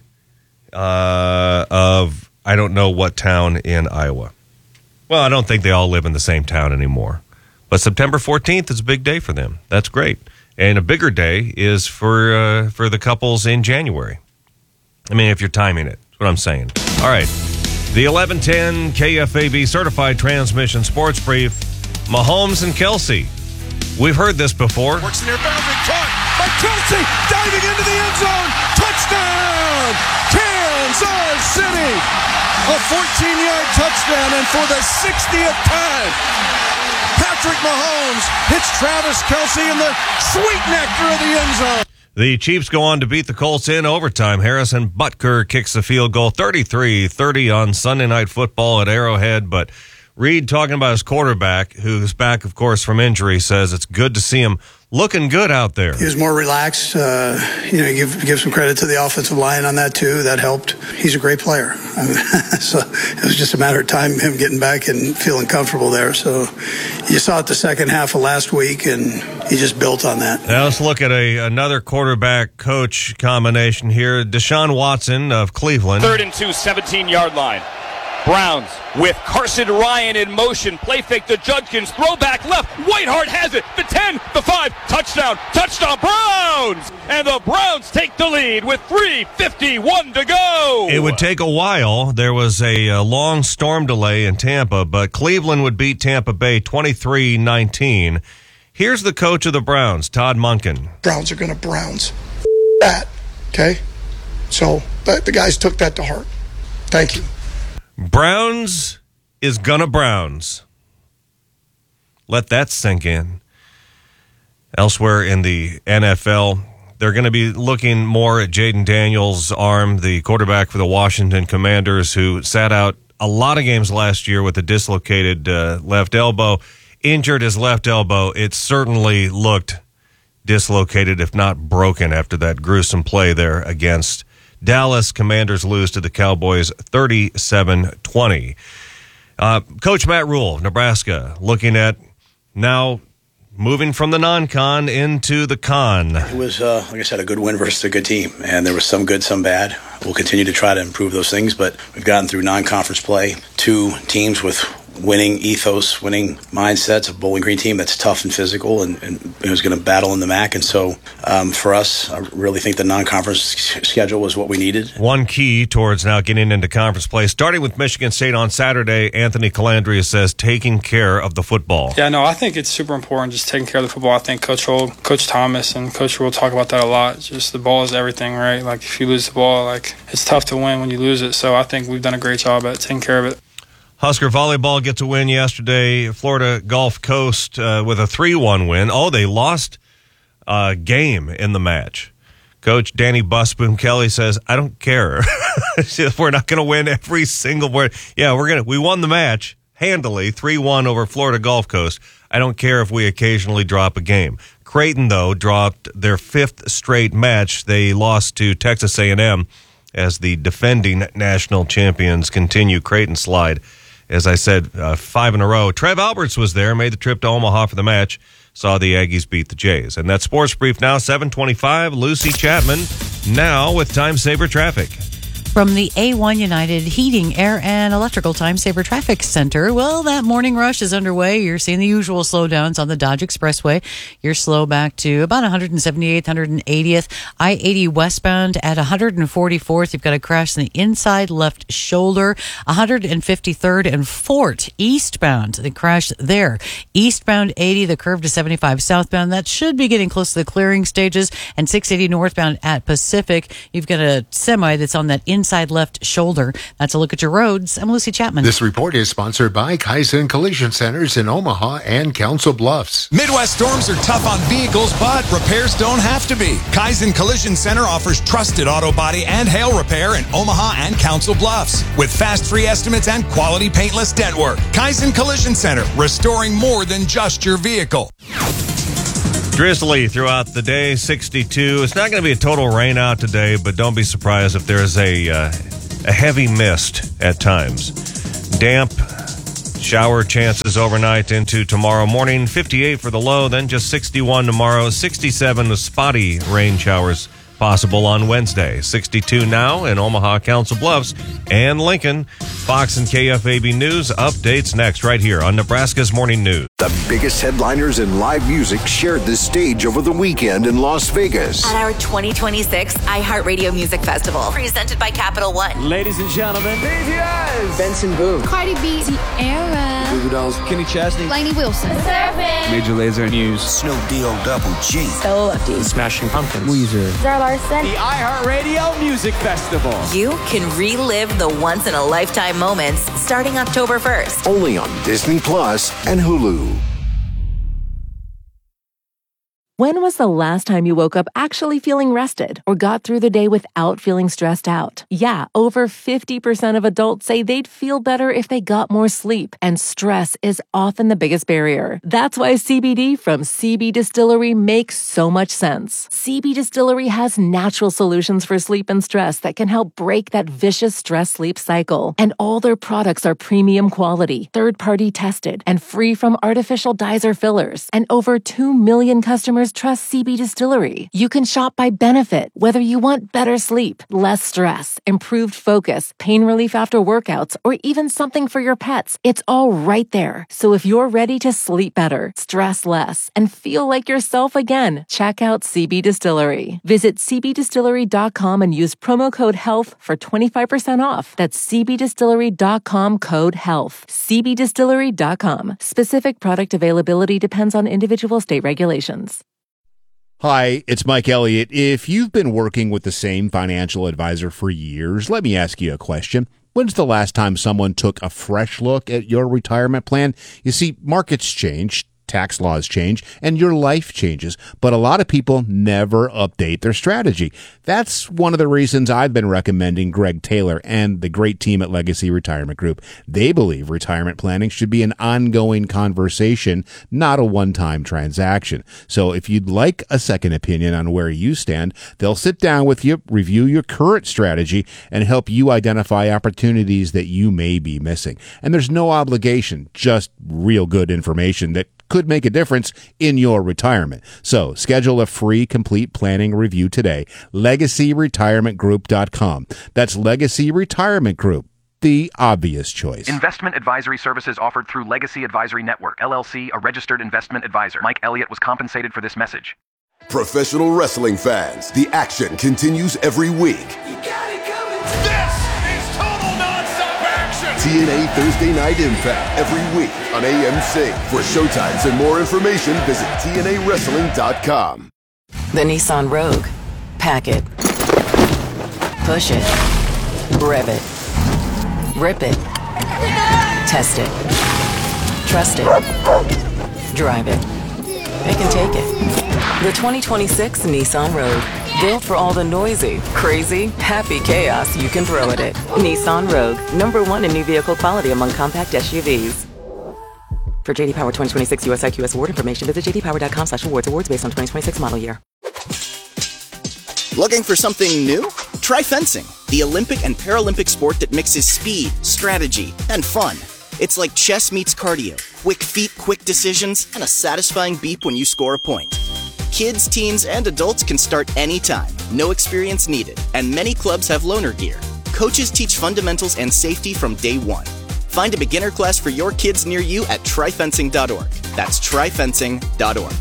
uh, of, I don't know what town in Iowa. Well, I don't think they all live in the same town anymore. But September fourteenth is a big day for them. That's great. And a bigger day is for uh, for the couples in January. I mean, if you're timing it. That's what I'm saying. All right. The eleven ten K F A B Certified Transmission Sports Brief. Mahomes and Kelsey. We've heard this before. Works in their boundary. Caught by Kelsey. Diving into the end zone. Touchdown! Kansas City! A fourteen-yard touchdown, and for the sixtieth time, Patrick Mahomes hits Travis Kelsey in the sweet nectar of the end zone. The Chiefs go on to beat the Colts in overtime. Harrison Butker kicks the field goal thirty-three thirty on Sunday Night Football at Arrowhead. But Reed, talking about his quarterback, who's back, of course, from injury, says it's good to see him looking good out there. He was more relaxed. Uh, you know, give give some credit to the offensive line on that, too. That helped. He's a great player. I mean, so it was just a matter of time, him getting back and feeling comfortable there. So you saw it the second half of last week, and he just built on that. Now let's look at a another quarterback-coach combination here. Deshaun Watson of Cleveland. Third and two, seventeen-yard line. Browns with Carson Ryan in motion. Play fake to Judkins. Throw back left. Whiteheart has it. The ten, the five. Touchdown. Touchdown Browns. And the Browns take the lead with three fifty-one to go. It would take a while. There was a, a long storm delay in Tampa, but Cleveland would beat Tampa Bay twenty-three nineteen. Here's the coach of the Browns, Todd Monken. Browns are going to Browns. That, okay? So the, the guys took that to heart. Thank you. Browns is gonna Browns. Let that sink in. Elsewhere in the N F L, they're going to be looking more at Jaden Daniels' arm, the quarterback for the Washington Commanders, who sat out a lot of games last year with a dislocated uh, left elbow. Injured his left elbow. It certainly looked dislocated, if not broken, after that gruesome play there against Dallas. Commanders lose to the Cowboys thirty-seven twenty. Uh, Coach Matt Rule, Nebraska, looking at now moving from the non-con into the con. It was, uh, like I said, a good win versus a good team, and there was some good, some bad. We'll continue to try to improve those things, but we've gotten through non-conference play, two teams with winning ethos, winning mindsets, a Bowling Green team that's tough and physical and, and who's going to battle in the M A C. And so um, for us, I really think the non-conference schedule was what we needed. One key towards now getting into conference play, starting with Michigan State on Saturday, Anthony Calandria says taking care of the football. Yeah, no, I think it's super important just taking care of the football. I think Coach Hull, Coach Thomas, and Coach Rule talk about that a lot. Just the ball is everything, right? Like if you lose the ball, like it's tough to win when you lose it. So I think we've done a great job at taking care of it. Husker volleyball gets a win yesterday. Florida Gulf Coast uh, with a three one win. Oh, they lost a game in the match. Coach Danny Busboom Kelly says, I don't care. We're not going to win every single word. Yeah, we're going to. We won the match handily, three one over Florida Gulf Coast. I don't care if we occasionally drop a game. Creighton, though, dropped their fifth straight match. They lost to Texas A and M as the defending national champions continue Creighton slide. As I said, uh, five in a row. Trev Alberts was there, made the trip to Omaha for the match, saw the Aggies beat the Jays. And that's Sports Brief now, seven twenty-five. Lucy Chapman now with Time Saver Traffic. From the A one United Heating, Air, and Electrical Time Saver Traffic Center. Well, that morning rush is underway. You're seeing the usual slowdowns on the Dodge Expressway. You're slow back to about one seventy-eighth, one eightieth. I eighty westbound at one forty-fourth. You've got a crash in the inside left shoulder. one fifty-third and Fort eastbound. The crash there. Eastbound eighty, the curve to seventy-five southbound. That should be getting close to the clearing stages. And six eighty northbound at Pacific. You've got a semi that's on that inside Inside left shoulder. That's a look at your roads. I'm Lucy Chapman. This report is sponsored by Kaizen Collision Centers in Omaha and Council Bluffs. Midwest storms are tough on vehicles, but repairs don't have to be. Kaizen Collision Center offers trusted auto body and hail repair in Omaha and Council Bluffs with fast free estimates and quality paintless dent work. Kaizen Collision Center, restoring more than just your vehicle. Drizzly throughout the day, sixty-two. It's not going to be a total rain out today, but don't be surprised if there's a uh, a heavy mist at times. Damp shower chances overnight into tomorrow morning. fifty-eight for the low, then just sixty-one tomorrow. sixty-seven with spotty rain showers possible on Wednesday. sixty-two now in Omaha, Council Bluffs, and Lincoln. Fox and K F A B News updates next right here on Nebraska's Morning News. The biggest headliners in live music shared the stage over the weekend in Las Vegas. At our twenty twenty-six iHeartRadio Music Festival, presented by Capital One. Ladies and gentlemen, B T S, Benson Boone, Cardi B, Sierra, Goo Goo Dolls, Kenny Chesney, Lainey Wilson, Surfing, Major Lazer News, Snoop D O Double G, Stella Lefty, Smashing Pumpkins, Weezer, Zara Larson. The iHeartRadio Music Festival. You can relive the once-in-a-lifetime moments starting October first. Only on Disney Plus and Hulu. When was the last time you woke up actually feeling rested or got through the day without feeling stressed out? Yeah, over fifty percent of adults say they'd feel better if they got more sleep, and stress is often the biggest barrier. That's why C B D from C B Distillery makes so much sense. C B Distillery has natural solutions for sleep and stress that can help break that vicious stress-sleep cycle. And all their products are premium quality, third-party tested, and free from artificial dyes or fillers. And over two million customers trust C B Distillery. You can shop by benefit, whether you want better sleep, less stress, improved focus, pain relief after workouts, or even something for your pets. It's all right there. So if you're ready to sleep better, stress less, and feel like yourself again, check out C B Distillery. Visit c b distillery dot com and use promo code HEALTH for twenty-five percent off. That's c b distillery dot com code HEALTH. c b distillery dot com. Specific product availability depends on individual state regulations. Hi, it's Mike Elliott. If you've been working with the same financial advisor for years, let me ask you a question. When's the last time someone took a fresh look at your retirement plan? You see, markets change, tax laws change, and your life changes, but a lot of people never update their strategy. That's one of the reasons I've been recommending Greg Taylor and the great team at Legacy Retirement Group. They believe retirement planning should be an ongoing conversation, not a one-time transaction. So if you'd like a second opinion on where you stand, they'll sit down with you, review your current strategy, and help you identify opportunities that you may be missing. And there's no obligation, just real good information that could make a difference in your retirement. So schedule a free complete planning review today. legacy retirement group dot com. That's Legacy Retirement Group, the obvious choice. Investment advisory services offered through Legacy Advisory Network, L L C, a registered investment advisor. Mike Elliott was compensated for this message. Professional wrestling fans, the action continues every week. You got it coming. This is total nonstop action. T N A Thursday Night Impact every week on A M C. For showtimes and more information, visit T N A wrestling dot com. The Nissan Rogue. Pack it. Push it. Rev it. Rip it. Test it. Trust it. Drive it. It can take it. The twenty twenty-six Nissan Rogue. Built for all the noisy, crazy, happy chaos you can throw at it. Nissan Rogue. Number one in new vehicle quality among compact S U Vs. For J D Power twenty twenty-six U S I Q S award information, visit j d power dot com slash awards. Awards based on twenty twenty-six model year. Looking for something new? Try fencing, the Olympic and Paralympic sport that mixes speed, strategy, and fun. It's like chess meets cardio. Quick feet, quick decisions, and a satisfying beep when you score a point. Kids, teens, and adults can start anytime. No experience needed. And many clubs have loaner gear. coaches teach fundamentals and safety from day one. Find a beginner class for your kids near you at tri fencing dot org. That's tri fencing dot org.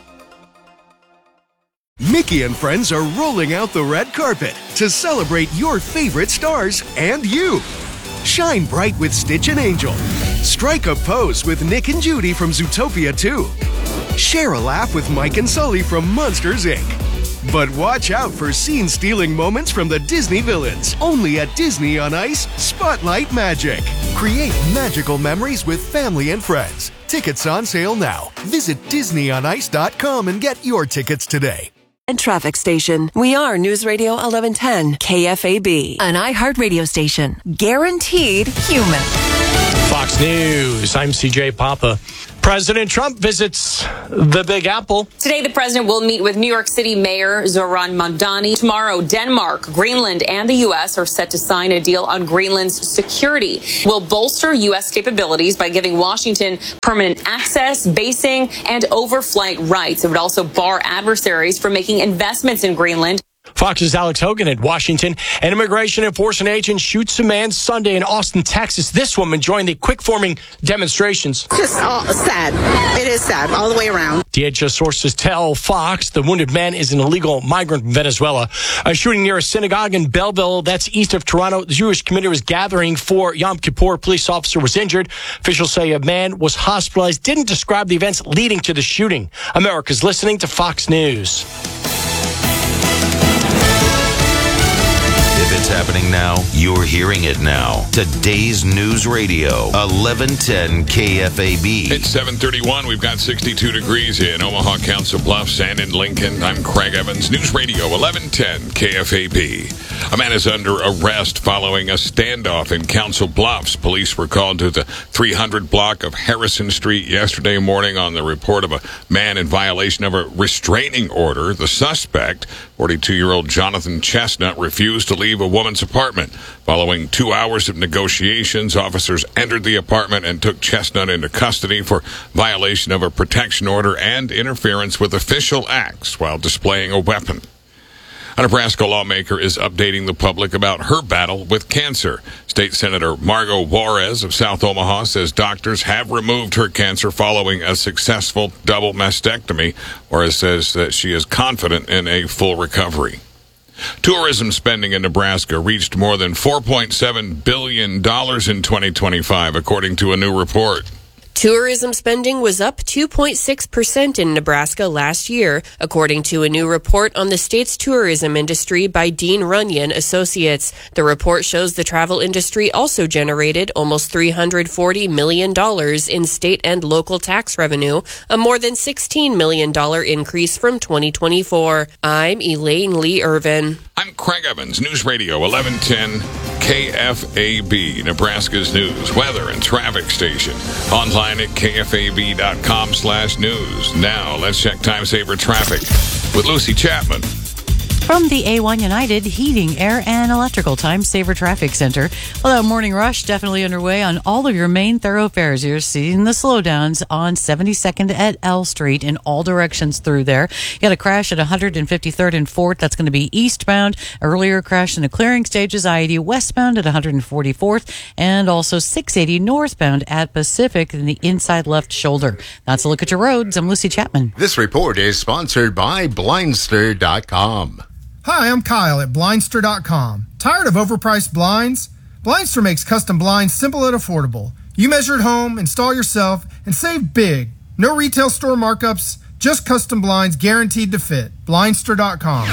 Mickey and friends are rolling out the red carpet to celebrate your favorite stars and you. Shine bright with Stitch and Angel. Strike a pose with Nick and Judy from Zootopia two. Share a laugh with Mike and Sully from Monsters, Incorporated. But watch out for scene-stealing moments from the Disney villains. Only at Disney on Ice Spotlight Magic. Create magical memories with family and friends. Tickets on sale now. Visit disney on ice dot com and get your tickets today. And traffic station. We are News Radio eleven ten K F A B, an iHeart radio station. Guaranteed human. Fox News. I'm C J Papa. President Trump visits the Big Apple. Today, the president will meet with New York City Mayor Zoran Mamdani. Tomorrow, Denmark, Greenland, and the U S are set to sign a deal on Greenland's security. Will bolster U S capabilities by giving Washington permanent access, basing, and overflight rights. It would also bar adversaries from making investments in Greenland. Fox's Alex Hogan at Washington. An immigration enforcement agent shoots a man Sunday in Austin, Texas. This woman joined the quick-forming demonstrations. Just uh, sad. It is sad all the way around. D H S sources tell Fox the wounded man is an illegal migrant from Venezuela. A shooting near a synagogue in Belleville, that's east of Toronto. The Jewish community was gathering for Yom Kippur. A police officer was injured. Officials say a man was hospitalized. Didn't describe the events leading to the shooting. America's listening to Fox News. If it's happening now, you're hearing it now. Today's News Radio, eleven ten K F A B. It's seven thirty-one. We've got sixty-two degrees in Omaha, Council Bluffs, and in Lincoln. I'm Craig Evans. News Radio, eleven ten K F A B. A man is under arrest following a standoff in Council Bluffs. Police were called to the three hundred block of Harrison Street yesterday morning on the report of a man in violation of a restraining order. The suspect, forty-two-year-old Jonathan Chestnut, refused to leave a woman's apartment. Following two hours of negotiations, officers entered the apartment and took Chestnut into custody for violation of a protection order and interference with official acts while displaying a weapon. A Nebraska lawmaker is updating the public about her battle with cancer. State Senator Margo Juarez of South Omaha says doctors have removed her cancer following a successful double mastectomy. Juarez says that she is confident in a full recovery. Tourism spending in Nebraska reached more than four point seven billion dollars in twenty twenty-five, according to a new report. Tourism spending was up two point six percent in Nebraska last year, according to a new report on the state's tourism industry by Dean Runyon Associates. The report shows the travel industry also generated almost three hundred forty million dollars in state and local tax revenue, a more than sixteen million dollars increase from twenty twenty-four. I'm Elaine Lee Irvin. I'm Craig Evans, News Radio eleven ten K F A B, Nebraska's news, weather, and traffic station. Online at K F A B dot com slash news. Now, let's check time saver traffic with Lucy Chapman. From the A one United Heating, Air, and Electrical Time Saver Traffic Center. Well, that morning rush definitely underway on all of your main thoroughfares. You're seeing the slowdowns on seventy-second at L Street in all directions through there. You got a crash at one hundred fifty-third and fourth. That's going to be eastbound. Earlier crash in the clearing stages, I eighty westbound at one hundred forty-fourth, and also six eighty northbound at Pacific in the inside left shoulder. That's a look at your roads. I'm Lucy Chapman. This report is sponsored by Blindster dot com. Hi, I'm Kyle at Blindster dot com. Tired of overpriced blinds? Blindster makes custom blinds simple and affordable. You measure at home, install yourself, and save big. No retail store markups, just custom blinds guaranteed to fit. Blindster dot com.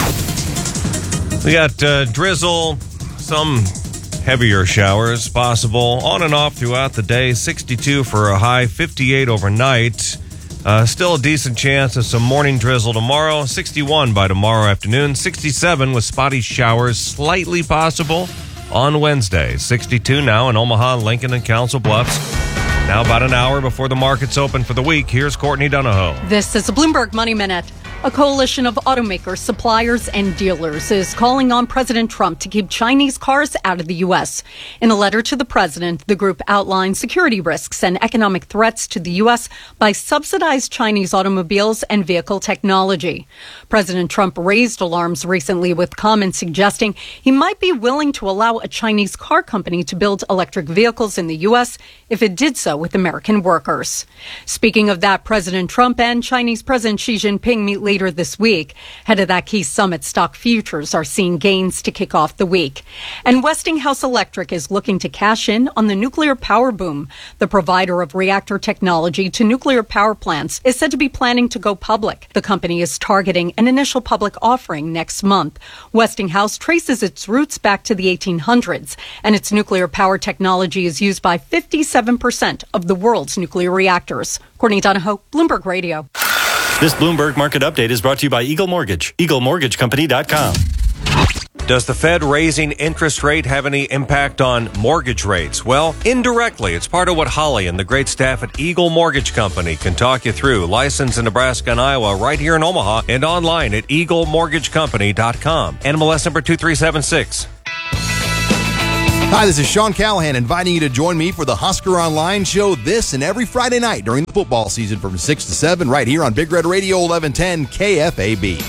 We got uh, drizzle, some heavier showers possible on and off throughout the day. sixty-two for a high, fifty-eight overnight. Uh, still a decent chance of some morning drizzle tomorrow. sixty-one by tomorrow afternoon. sixty-seven with spotty showers slightly possible on Wednesday. sixty-two now in Omaha, Lincoln, and Council Bluffs. Now about an hour before the markets open for the week, here's Courtney Donahoe. This is a Bloomberg Money Minute. A coalition of automakers, suppliers, and dealers is calling on President Trump to keep Chinese cars out of the U S. In a letter to the president, the group outlines security risks and economic threats to the U S by subsidized Chinese automobiles and vehicle technology. President Trump raised alarms recently with comments suggesting he might be willing to allow a Chinese car company to build electric vehicles in the U S if it did so with American workers. Speaking of that, President Trump and Chinese President Xi Jinping meet later this week. Ahead of that key summit, stock futures are seeing gains to kick off the week. And Westinghouse Electric is looking to cash in on the nuclear power boom. The provider of reactor technology to nuclear power plants is said to be planning to go public. The company is targeting an initial public offering next month. Westinghouse traces its roots back to the eighteen hundreds, and its nuclear power technology is used by fifty-seven percent of the world's nuclear reactors. Courtney Donahoe, Bloomberg Radio. This Bloomberg Market Update is brought to you by Eagle Mortgage, eagle mortgage company dot com. Does the Fed raising interest rate have any impact on mortgage rates? Well, indirectly. It's part of what Holly and the great staff at Eagle Mortgage Company can talk you through. Licensed in Nebraska and Iowa, right here in Omaha, and online at eagle mortgage company dot com. N M L S number two three seven six. Hi, this is Sean Callahan inviting you to join me for the Husker Online show this and every Friday night during the football season from six to seven right here on Big Red Radio eleven ten K F A B.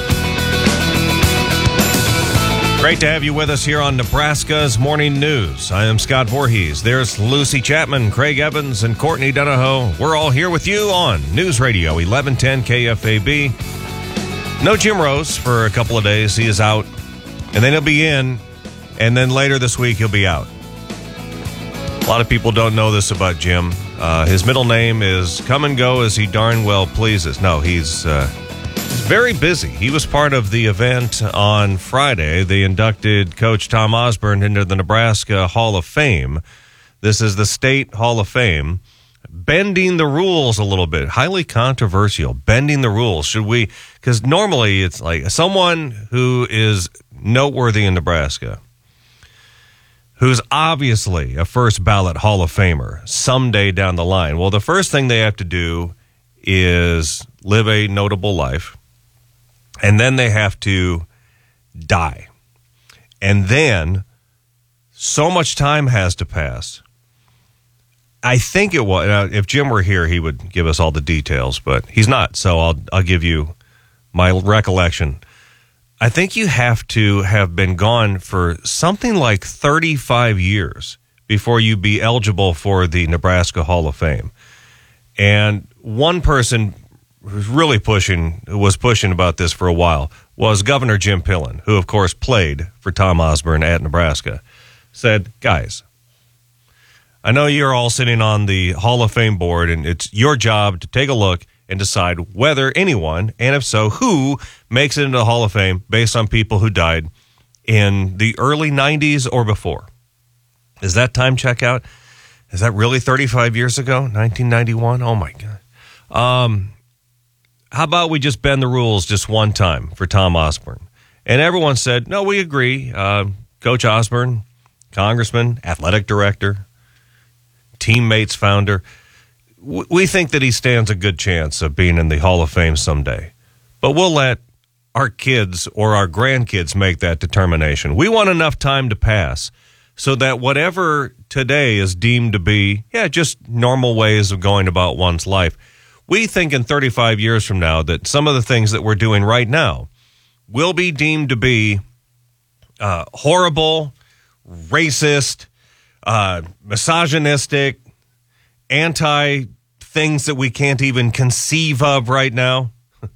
Great to have you with us here on Nebraska's Morning News. I am Scott Voorhees. There's Lucy Chapman, Craig Evans, and Courtney Donahoe. We're all here with you on News Radio eleven ten K F A B. No Jim Rose for a couple of days. He is out, and then he'll be in. And then later this week, he'll be out. A lot of people don't know this about Jim. Uh, his middle name is Come and Go as he darn well pleases. No, he's, uh, he's very busy. He was part of the event on Friday. They inducted Coach Tom Osborne into the Nebraska Hall of Fame. This is the State Hall of Fame. Bending the rules a little bit. Highly controversial. Bending the rules. Should we? Because normally it's like someone who is noteworthy in Nebraska, who's obviously a first ballot Hall of Famer someday down the line. Well, the first thing they have to do is live a notable life, and then they have to die. And then so much time has to pass. I think it was, now, if Jim were here, he would give us all the details, but he's not, so I'll I'll give you my recollection. I think you have to have been gone for something like thirty-five years before you be eligible for the Nebraska Hall of Fame. And one person who's really pushing, was pushing about this for a while, was Governor Jim Pillen, who, of course, played for Tom Osborne at Nebraska. Said, guys, I know you're all sitting on the Hall of Fame board, and it's your job to take a look and decide whether anyone, and if so, who, makes it into the Hall of Fame based on people who died in the early nineties or before. Is that time check out? Is that really thirty-five years ago, nineteen ninety-one? Oh, my God. Um, how about we just bend the rules just one time for Tom Osborne? And everyone said, no, we agree. Uh, Coach Osborne, congressman, athletic director, Teammates founder. We think that he stands a good chance of being in the Hall of Fame someday. But we'll let our kids or our grandkids make that determination. We want enough time to pass so that whatever today is deemed to be, yeah, just normal ways of going about one's life, we think in thirty-five years from now that some of the things that we're doing right now will be deemed to be uh, horrible, racist, uh, misogynistic, anti things that we can't even conceive of right now.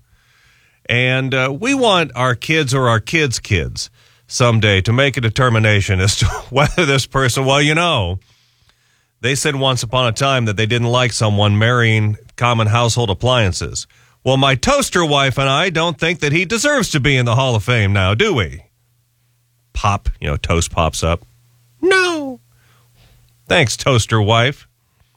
And uh, we want our kids or our kids' kids someday to make a determination as to whether this person, well, you know, they said once upon a time that they didn't like someone marrying common household appliances. Well, my toaster wife and I don't think that he deserves to be in the Hall of Fame now, do we? Pop, you know, toast pops up. No. Thanks, toaster wife.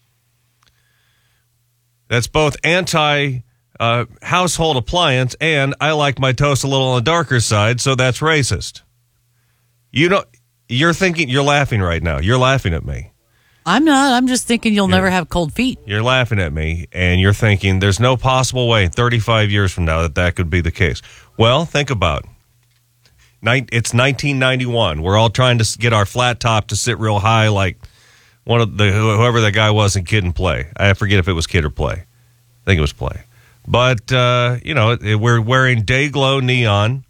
That's both anti uh, household appliance and I like my toast a little on the darker side, so that's racist. You know, you're thinking, you're laughing right now. You're laughing at me. I'm not. I'm just thinking you'll never have cold feet. You're laughing at me, and you're thinking there's no possible way thirty-five years from now that that could be the case. Well, think about it. It's nineteen ninety-one. We're all trying to get our flat top to sit real high like one of the whoever that guy was in Kid and Play. I forget if it was Kid or Play. I think it was Play. But, uh, you know, we're wearing day glow neon,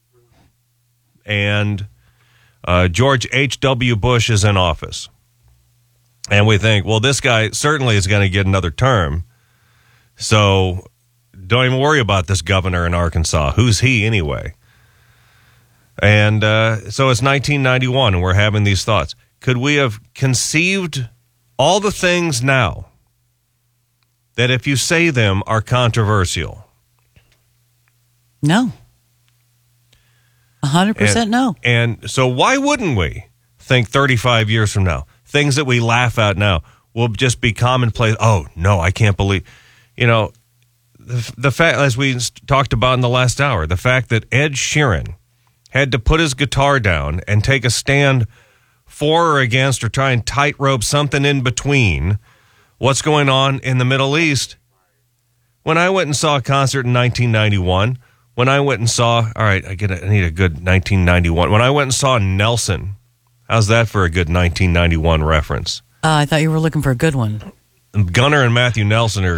and uh, George H W. Bush is in office. And we think, well, this guy certainly is going to get another term. So don't even worry about this governor in Arkansas. Who's he anyway? And uh, so it's nineteen ninety-one, and we're having these thoughts. Could we have conceived all the things now that if you say them are controversial? No. one hundred percent and, no. And so why wouldn't we think thirty-five years from now? Things that we laugh at now will just be commonplace. Oh, no, I can't believe. You know, the, the fact, as we talked about in the last hour, the fact that Ed Sheeran had to put his guitar down and take a stand for or against or try and tightrope something in between what's going on in the Middle East. When I went and saw a concert in nineteen ninety-one, when I went and saw, all right, I, get a, I need a good nineteen ninety-one. When I went and saw Nelson, how's that for a good nineteen ninety-one reference? Uh, I thought you were looking for a good one. Gunnar and Matthew Nelson are